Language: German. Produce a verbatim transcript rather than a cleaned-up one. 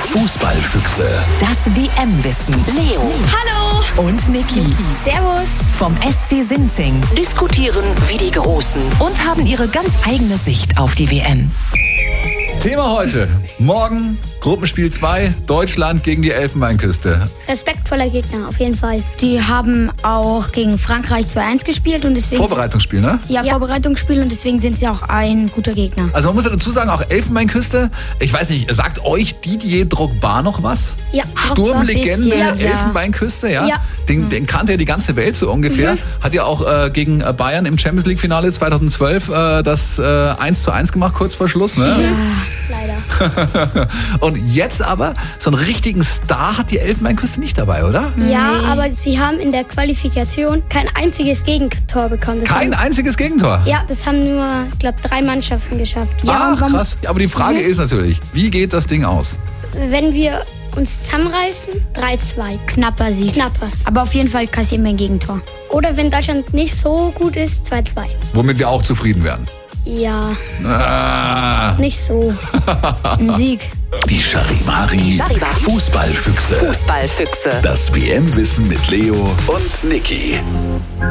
Fußballfüchse. Das W M-Wissen. Leo Hallo. und Niki Servus. vom S C Sinzing diskutieren wie die Großen und haben ihre ganz eigene Sicht auf die W M. Thema heute. Morgen Gruppenspiel zwei, Deutschland gegen die Elfenbeinküste. Respektvoller Gegner, auf jeden Fall. Die haben auch gegen Frankreich zwei eins gespielt und deswegen... Vorbereitungsspiel, ne? Ja, Ja. Vorbereitungsspiel und deswegen sind sie auch ein guter Gegner. Also man muss ja dazu sagen, auch Elfenbeinküste, ich weiß nicht, sagt euch Didier Drogba noch was? Ja, Sturmlegende bisschen, ja. Elfenbeinküste, ja? Ja. Den, den kannte ja die ganze Welt so ungefähr. Hat ja auch äh, gegen äh, Bayern im Champions League Finale zweitausendzwölf äh, das äh, eins zu eins gemacht, kurz vor Schluss, ne? leider. Und jetzt aber, so einen richtigen Star hat die Elfenbeinküste nicht dabei, oder? Ja, aber sie haben in der Qualifikation kein einziges Gegentor bekommen. Das Kein haben, einziges Gegentor. Ja, das haben nur, ich glaube, drei Mannschaften geschafft. Ach, und warum- krass. Aber die Frage ist natürlich, wie geht das Ding aus? Wenn wir uns zusammenreißen, drei zwei. Knapper Sieg. Knappers. Aber auf jeden Fall kassieren wir ein Gegentor. Oder wenn Deutschland nicht so gut ist, zwei zwei. Womit wir auch zufrieden werden. Ja, Ah. nicht so. Ein Sieg. Die Charivari Charivari. Fußballfüchse. Fußballfüchse. Das W M-Wissen mit Leo und Niki.